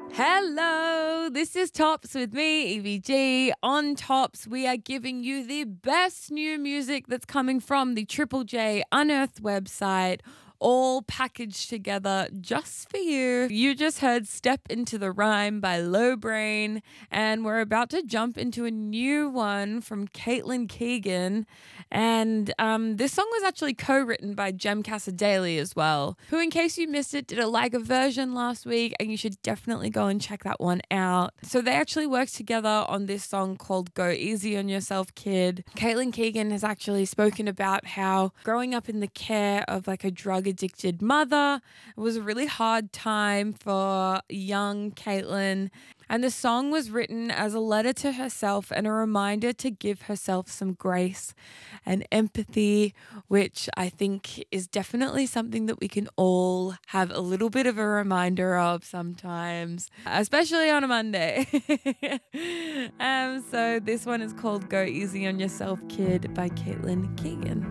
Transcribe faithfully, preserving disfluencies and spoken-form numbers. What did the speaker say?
Hello, this is Tops with me, E V G. On Tops, we are giving you the best new music that's coming from the Triple J Unearthed website, all packaged together just for you. You just heard Step Into the Rhyme by Low Brain, and we're about to jump into a new one from Caitlin Keegan. And um, this song was actually co-written by Jem Casadei as well, who, in case you missed it, did a Liga version last week, and you should definitely go and check that one out. So they actually worked together on this song called Go Easy on Yourself, Kid. Caitlin Keegan has actually spoken about how growing up in the care of like a drug addicted mother, it was a really hard time for young Caitlin. And the song was written as a letter to herself and a reminder to give herself some grace and empathy, which I think is definitely something that we can all have a little bit of a reminder of sometimes, especially on a Monday. um, so this one is called Go Easy on Yourself, Kid by Caitlin Keegan.